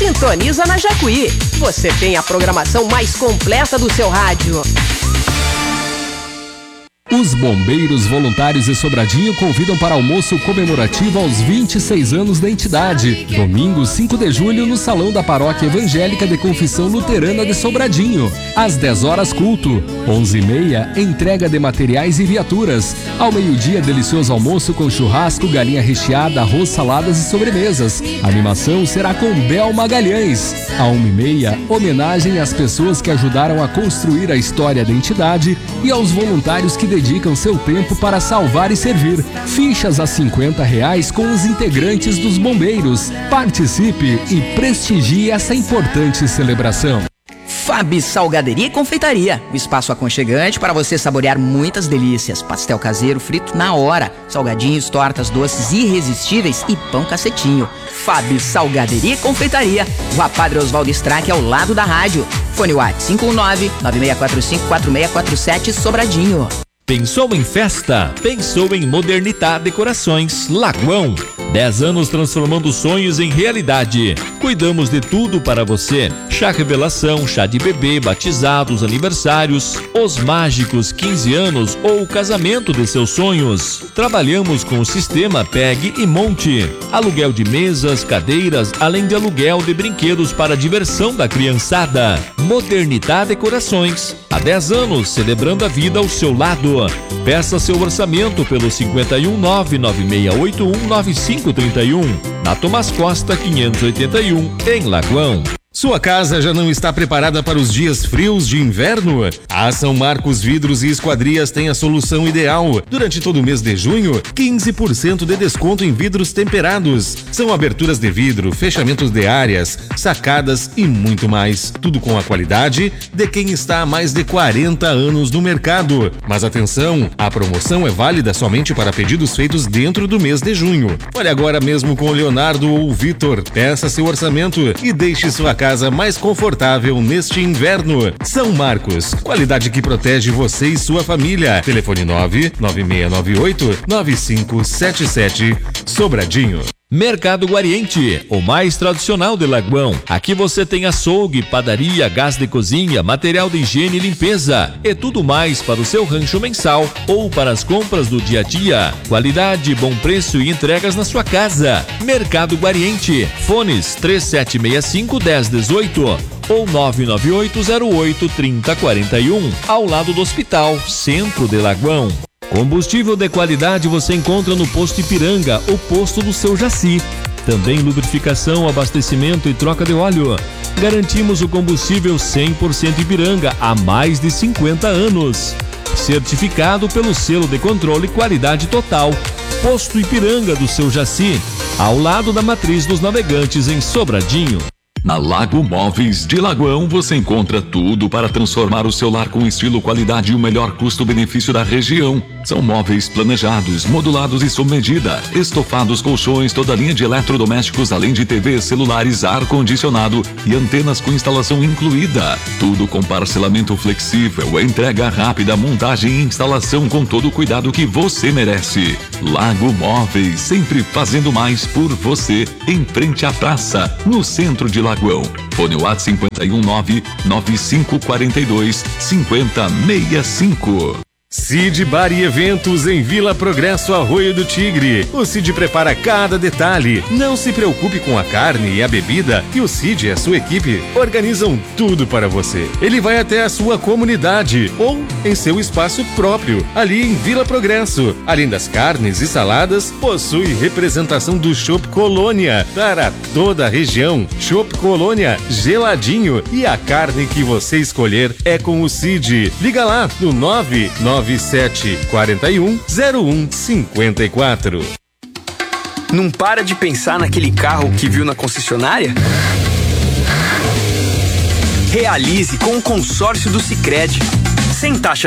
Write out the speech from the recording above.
Sintoniza na Jacuí. Você tem a programação mais completa do seu rádio. Os bombeiros voluntários de Sobradinho convidam para almoço comemorativo aos 26 anos da entidade. Domingo, 5 de julho, no Salão da Paróquia Evangélica de Confissão Luterana de Sobradinho. Às 10 horas, culto. 11h30, entrega de materiais e viaturas. Ao meio-dia, delicioso almoço com churrasco, galinha recheada, arroz, saladas e sobremesas. A animação será com Bel Magalhães. À 1h30, homenagem às pessoas que ajudaram a construir a história da entidade e aos voluntários que dedicam seu tempo para salvar e servir. Fichas a R$50 com os integrantes dos bombeiros. Participe e prestigie essa importante celebração. Fabi Salgaderia e Confeitaria, o espaço aconchegante para você saborear muitas delícias. Pastel caseiro frito na hora, salgadinhos, tortas, doces irresistíveis e pão cacetinho. Fabi Salgaderia e Confeitaria, Rua Padre Oswaldo Strack, ao lado da rádio. Fone WhatsApp 519-9645-4647 Sobradinho. Pensou em festa? Pensou em Modernidade Decorações, Lagoão. 10 anos transformando sonhos em realidade. Cuidamos de tudo para você. Chá revelação, chá de bebê, batizados, aniversários, os mágicos 15 anos ou o casamento de seus sonhos. Trabalhamos com o sistema PEG e Monte. Aluguel de mesas, cadeiras, além de aluguel de brinquedos para a diversão da criançada. Modernidade Decorações. Há 10 anos, celebrando a vida ao seu lado. Peça seu orçamento pelo 51996819531. Na Tomás Costa 581, em Lagoão. Sua casa já não está preparada para os dias frios de inverno? A São Marcos Vidros e Esquadrias tem a solução ideal. Durante todo o mês de junho, 15% de desconto em vidros temperados. São aberturas de vidro, fechamentos de áreas, sacadas e muito mais. Tudo com a qualidade de quem está há mais de 40 anos no mercado. Mas atenção, a promoção é válida somente para pedidos feitos dentro do mês de junho. Olhe agora mesmo com o Leonardo ou o Vitor. Peça seu orçamento e deixe sua casa mais confortável neste inverno. São Marcos, qualidade que protege você e sua família. Telefone 99698-9577, Sobradinho. Mercado Guariente, o mais tradicional de Lagoão. Aqui você tem açougue, padaria, gás de cozinha, material de higiene e limpeza e tudo mais para o seu rancho mensal ou para as compras do dia a dia. Qualidade, bom preço e entregas na sua casa. Mercado Guariente. Fones 3765-1018 ou 99808-3041, ao lado do hospital, centro de Lagoão. Combustível de qualidade você encontra no Posto Ipiranga, o posto do seu Jaci. Também lubrificação, abastecimento e troca de óleo. Garantimos o combustível 100% Ipiranga há mais de 50 anos. Certificado pelo selo de controle qualidade total. Posto Ipiranga do seu Jaci, ao lado da Matriz dos Navegantes em Sobradinho. Na Lago Móveis de Lagoão você encontra tudo para transformar o seu lar com estilo, qualidade e o melhor custo-benefício da região. São móveis planejados, modulados e sob medida, estofados, colchões, toda linha de eletrodomésticos, além de TVs, celulares, ar-condicionado e antenas com instalação incluída. Tudo com parcelamento flexível, entrega rápida, montagem e instalação com todo o cuidado que você merece. Lago Móveis, sempre fazendo mais por você, em frente à praça, no centro de Lagoão. Fone WhatsApp 519-9542-5065. Cid Bar e Eventos em Vila Progresso, Arroio do Tigre. O Cid prepara cada detalhe. Não se preocupe com a carne e a bebida, que o Cid e a sua equipe organizam tudo para você. Ele vai até a sua comunidade ou em seu espaço próprio, ali em Vila Progresso. Além das carnes e saladas, possui representação do Chopp Colônia para toda a região. Chopp Colônia, geladinho, e a carne que você escolher é com o Cid. Liga lá no 997410154. Não para de pensar naquele carro que viu na concessionária? Realize com o consórcio do Sicredi. Sem taxa